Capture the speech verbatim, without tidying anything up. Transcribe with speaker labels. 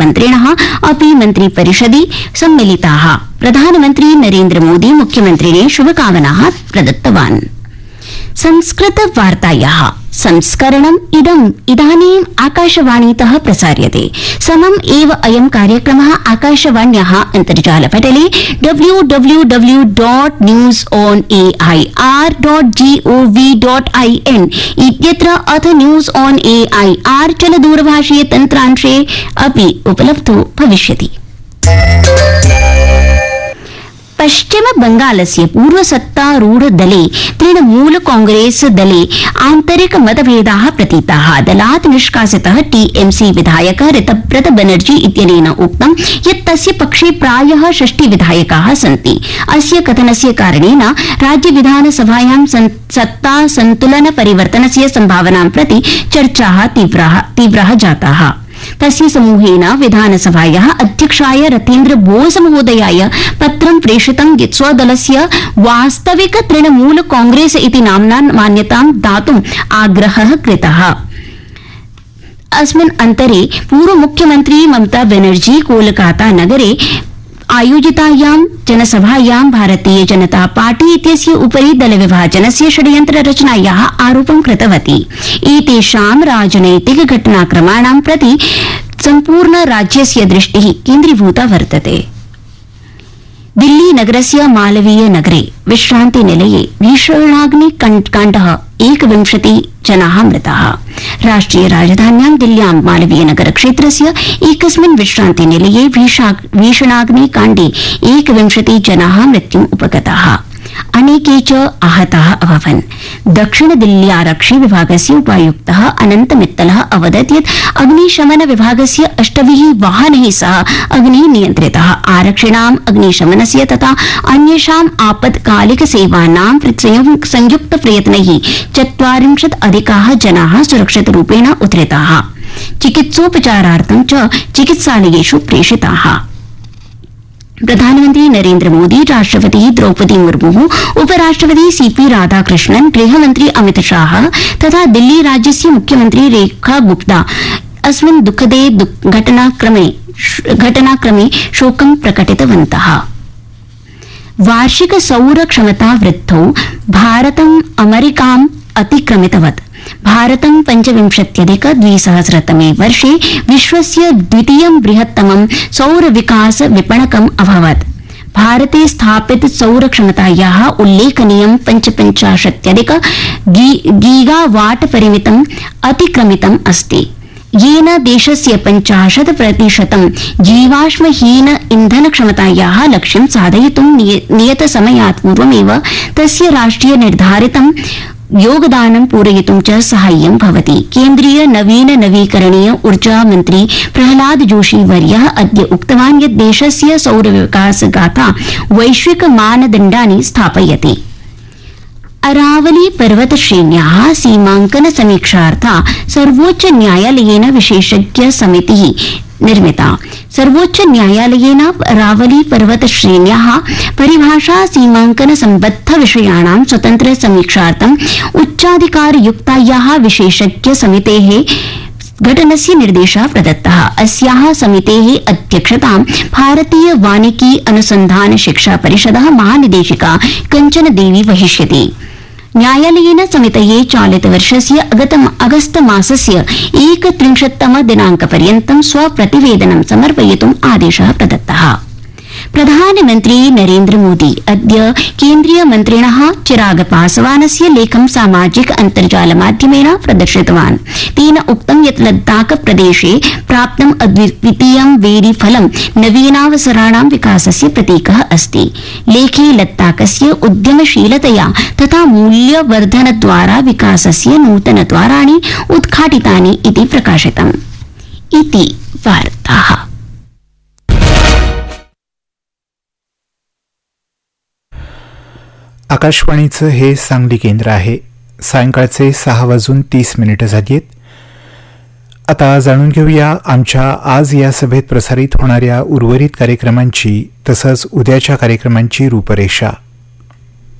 Speaker 1: मुख्यमन्त्रिणः अपि मन्त्रिपरिषदि सम्मिलिताः। प्रधानमन्त्री नरेन्द्र मोदी मुख्यमन्त्रिणे शुभकामनाः प्रदत्तवान्। संस्कृत वार्तायाः संस्करणम् इदम् इदानीम् आकाशवाणीतः प्रसार्यते। समम् एव अयं कार्यक्रमः आकाशवाण्याः अन्तर्जालपटले W W W dot news on A I R dot G O V dot I N इत्यत्र अथ news on A I R चलदूरभाषीय तन्त्रांशे अपि उपलब्धो भविष्यति। पश्चिम बंगालस्य पूर्वसत्तारूढ़ दले तृणमूल कांग्रेस दले आन्तरिक मतभेदाः प्रतीताः। दलात् निष्कासितः टीएमसी विधायकः ऋतव्रत बनर्जी इत्यनेन उक्तं यत् तस्य पक्षे प्रायः षष्टि विधायकाः सन्ति। अस्य कथनस्य कारणेन राज्य विधानसभायां सत्ता संतुलन परिवर्तनस्य सम्भावनां प्रति चर्चाः तीव्राः जाताः। तस्य समूहेन विधानसभायाः अध्यक्षाय रथेन्द्र बोस महोदयाय पत्रं प्रेषितं यत् स्वदलस्य वास्तविक तृणमूल कांग्रेस इति नाम्ना मान्यतां दातुम् आग्रहः कृतः। अस्मिन् अन्तरे पूर्व मुख्यमन्त्री ममता बनर्जी कोलकाता नगरे आयोजितायां जनसभायां भारतीय जनता पार्टी इत्यस्य उपरि दलविभाजनस्य षड्यन्त्र रचनायाः आरोपं कृतवती। एतेषां राजनैतिक घटनाक्रमाणां प्रति सम्पूर्ण राज्यस्य दृष्टिः केन्द्रीभूता वर्तते। दिल्ली नगरस्य मालवीय नगरे विश्रान्ति निलये भीषणाग्निकाण्डः एकविंशति जनाः मृताः। राष्ट्रिय राजधान्यां दिल्ल्यां मालवीय नगर क्षेत्रस्य एकस्मिन् विश्रान्ति निलये भीषणाग्निकाण्डे एकविंशति जनाः मृत्युम् उपगताः। अनेके च आहताः अभवन्। दक्षिण दिल्ल्यारक्षि विभागस्य उपायुक्तः अनन्त मित्तलः अवदत् यत् अग्निशमन विभागस्य अष्टभिः वाहनैः सह अग्निः नियन्त्रितः। आरक्षिणाम् अग्निशमनस्य तथा अन्येषाम् आपत्कालिक सेवानां संयुक्त प्रयत्नैः चत्वारिंशत् अधिकाः जनाः सुरक्षितरूपेण उद्धृताः। चिकित्सोपचारार्थं च चिकित्सालयेषु प्रेषिताः। प्रधानमंत्री नरेन्द्र मोदी, राष्ट्रपति द्रौपदी मुर्मू, उपराष्ट्रपति सीपी राधाकृष्णन, गृहमंत्री अमित शाह तथा दिल्ली राज्यस्य मुख्यमंत्री रेखा गुप्ता अस्मिन् दुःखदे घटनाक्रमे घटनाक्रमे शोकं प्रकटितवन्तः। वार्षिक सौर क्षमता वृद्धौ भारतम् अमेरिकाम् अतिक्रमितवत्। भारतं पंचविंशत्यधिक द्विसहस्रतमे वर्षे विश्वस्य द्वितीयं बृहत्तमं सौर विकास विपणकम् अभवत्। भारते स्थापित सौर क्षमतायाः उल्लेखनीयं पंचपञ्चाशत्यधिक गीगावाट परिमितम् अतिक्रमितम् अस्ति, येन देशस्य पञ्चाशत् प्रतिशतं जीवाश्महीन इंधन क्षमतायाः लक्ष्यं साधयितुं नियतसमयात् पूर्वमेव तस्य राष्ट्रिय निर्धारितं योगदानं पूरयितुं च साहाय्यं भवति। केन्द्रीय नवीन नवीकरणीय ऊर्जा मंत्री प्रहलाद जोशी वर्यः अद्य उक्तवान् यत् देशस्य सौर विकास गाथा वैश्विक मानदण्डानि स्थापयति। अरावली पर्वत श्रेण्याः सीमांकन समीक्षार्थं सर्वोच्च न्यायालयेन विशेषज्ञ समितिः निर्मिता। सर्वोच्च न्यायालयेन अरावली पर्वत श्रेण्याः परिभाषा सीमांकन संबद्ध विषयाणां स्वतन्त्र समीक्षार्थम् उच्चाधिकारयुक्तायाः विशेषज्ञ समितेः घटनस्य निर्देशः प्रदत्तः। अस्याः समितेः अध्यक्षतां भारतीय वानिकी अनुसन्धान शिक्षा परिषदः महानिदेशिका कंचन देवी वहिष्यति। न्यायालयेन समितये चालितवर्षस्य अगस्त मासस्य एकत्रिंशत्तम दिनांकपर्यन्तं स्वप्रतिवेदनं समर्पयितुम् आदेशः प्रदत्तः। प्रधानमन्त्री नरेन्द्र मोदी अद्य केन्द्रीय मन्त्रिणः चिराग पासवानस्य लेखं सामाजिक अन्तर्जाल माध्यमेन प्रदर्शितवान्। तेन उक्तं यत् लद्दाख प्रदेशे प्राप्तम् अद्वितीयं वेरीफलं नवीनावसराणां विकासस्य प्रतीकः अस्ति। लेखे लद्दाखस्य उद्यमशीलतया तथा मूल्यवर्धनद्वारा विकासस्य नूतनद्वाराणि उद्घाटितानि इति प्रकाशितम्। इति वार्ताः।
Speaker 2: आकाशवाणीचं हे सांगली केंद्र आहे. सायंकाळचे सहा वाजून तीस मिनिटं झाली आहेत. आता जाणून घेऊया आमच्या आज या सभेत प्रसारित होणाऱ्या उर्वरित कार्यक्रमांची तसंच उद्याच्या कार्यक्रमांची रूपरेषा.